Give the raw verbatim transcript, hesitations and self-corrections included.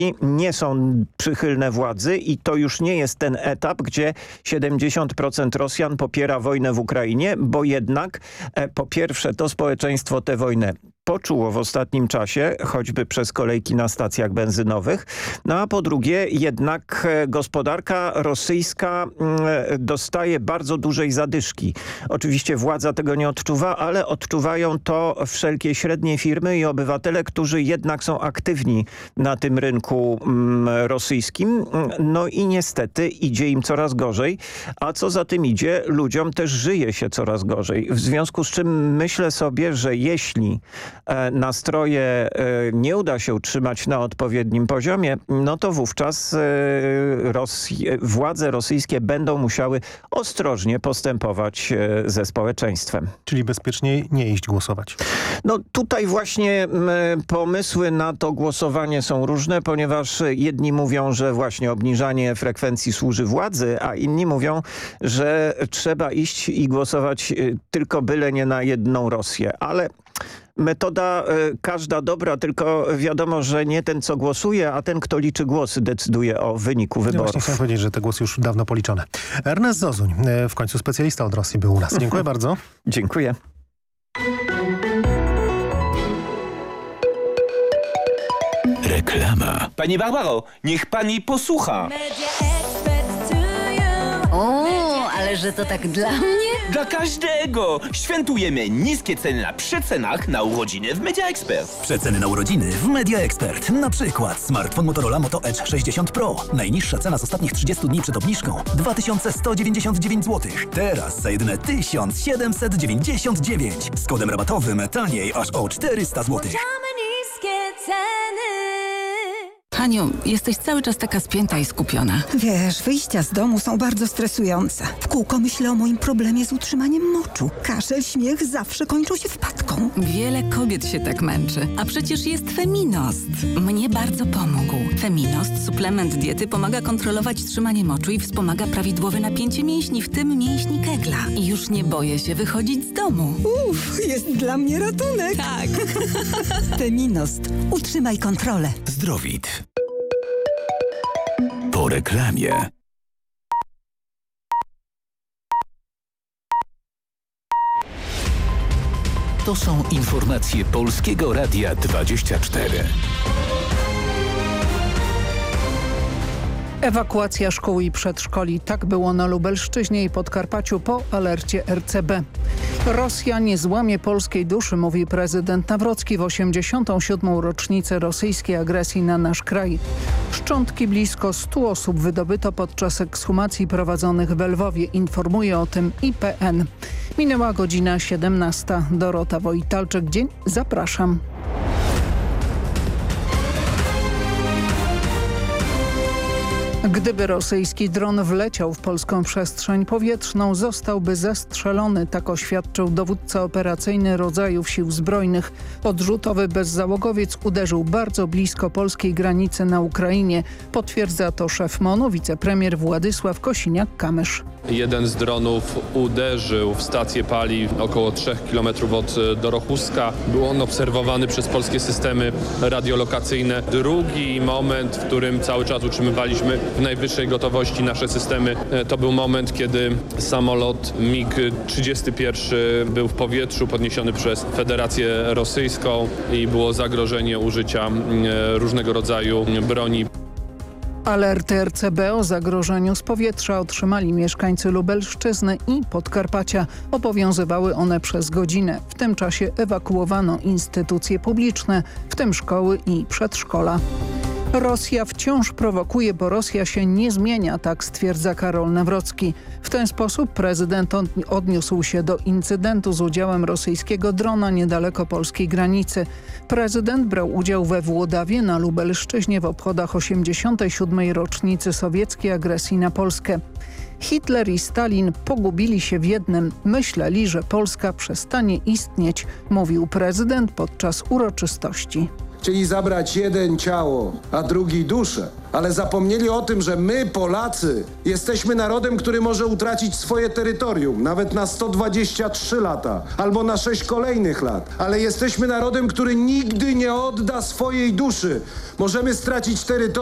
nie są przychylne władzy i to już nie jest ten etap, gdzie siedemdziesiąt procent Rosjan popiera wojnę w Ukrainie, bo jednak e, po pierwsze to społeczeństwo tę wojnę poczuło w ostatnim czasie, choćby przez kolejki na stacjach benzynowych. No a po drugie jednak gospodarka rosyjska dostaje bardzo dużej zadyszki. Oczywiście władza tego nie odczuwa, ale odczuwają to wszelkie średnie firmy i obywatele, którzy jednak są aktywni na tym rynku rosyjskim. No i niestety idzie im coraz gorzej, a co za tym idzie, ludziom też żyje się coraz gorzej. W związku z czym myślę sobie, że jeśli nastroje nie uda się utrzymać na odpowiednim poziomie, no to wówczas Rosji, władze rosyjskie będą musiały ostrożnie postępować ze społeczeństwem. Czyli bezpieczniej nie iść głosować. No tutaj właśnie pomysły na to głosowanie są różne, ponieważ jedni mówią, że właśnie obniżanie frekwencji służy władzy, a inni mówią, że trzeba iść i głosować tylko byle nie na jedną Rosję. Ale metoda y, każda dobra, tylko wiadomo, że nie ten, co głosuje, a ten, kto liczy głosy, decyduje o wyniku wyborów. Ja właśnie chciałem powiedzieć, że te głosy już dawno policzone. Ernest Zozuń, w końcu specjalista od Rosji, był u nas. Dziękuję bardzo. Dziękuję. Reklama. Pani Barbaro, niech pani posłucha. O, ale że to tak dla mnie? Dla każdego! Świętujemy niskie ceny na przecenach na urodziny w Media Expert. Przeceny na urodziny w Media Expert. Na przykład smartfon Motorola Moto Edge sześćdziesiąt Pro. Najniższa cena z ostatnich trzydziestu dni przed obniżką dwa tysiące sto dziewięćdziesiąt dziewięć złotych. Teraz za jedyne tysiąc siedemset dziewięćdziesiąt dziewięć. Z kodem rabatowym taniej aż o czterysta złotych. Haniu, jesteś cały czas taka spięta i skupiona. Wiesz, wyjścia z domu są bardzo stresujące. W kółko myślę o moim problemie z utrzymaniem moczu. Kaszel, śmiech zawsze kończą się wpadką. Wiele kobiet się tak męczy. A przecież jest Feminost. Mnie bardzo pomógł. Feminost, suplement diety, pomaga kontrolować trzymanie moczu i wspomaga prawidłowe napięcie mięśni, w tym mięśni Kegla. I już nie boję się wychodzić z domu. Uff, jest dla mnie ratunek. Tak. Feminost. Utrzymaj kontrolę. Zdrowit. Po reklamie. To są informacje Polskiego Radia dwadzieścia cztery. Ewakuacja szkół i przedszkoli. Tak było na Lubelszczyźnie i Podkarpaciu po alercie R C B. Rosja nie złamie polskiej duszy, mówi prezydent Nawrocki w osiemdziesiątą siódmą rocznicę rosyjskiej agresji na nasz kraj. Szczątki blisko stu osób wydobyto podczas ekshumacji prowadzonych w Lwowie. Informuje o tym I P N. Minęła godzina siedemnasta. Dorota Wojtalczyk. Dzień. Zapraszam. Gdyby rosyjski dron wleciał w polską przestrzeń powietrzną, zostałby zestrzelony, tak oświadczył dowódca operacyjny rodzajów sił zbrojnych. Odrzutowy bezzałogowiec uderzył bardzo blisko polskiej granicy na Ukrainie. Potwierdza to szef MON-u, wicepremier Władysław Kosiniak-Kamysz. Jeden z dronów uderzył w stację paliw około trzech kilometrów od Dorochuska. Był on obserwowany przez polskie systemy radiolokacyjne. Drugi moment, w którym cały czas utrzymywaliśmy w najwyższej gotowości nasze systemy, to był moment, kiedy samolot mig trzydzieści jeden był w powietrzu, podniesiony przez Federację Rosyjską i było zagrożenie użycia różnego rodzaju broni. Alerty R C B o zagrożeniu z powietrza otrzymali mieszkańcy Lubelszczyzny i Podkarpacia. Obowiązywały one przez godzinę. W tym czasie ewakuowano instytucje publiczne, w tym szkoły i przedszkola. Rosja wciąż prowokuje, bo Rosja się nie zmienia, tak stwierdza Karol Nawrocki. W ten sposób prezydent odniósł się do incydentu z udziałem rosyjskiego drona niedaleko polskiej granicy. Prezydent brał udział we Włodawie na Lubelszczyźnie w obchodach osiemdziesiątej siódmej rocznicy sowieckiej agresji na Polskę. Hitler i Stalin pogubili się w jednym. Myśleli, że Polska przestanie istnieć, mówił prezydent podczas uroczystości. Chcieli zabrać jeden ciało, a drugi duszę. Ale zapomnieli o tym, że my, Polacy, jesteśmy narodem, który może utracić swoje terytorium, nawet na sto dwadzieścia trzy lata, albo na sześć kolejnych lat. Ale jesteśmy narodem, który nigdy nie odda swojej duszy. Możemy stracić terytorium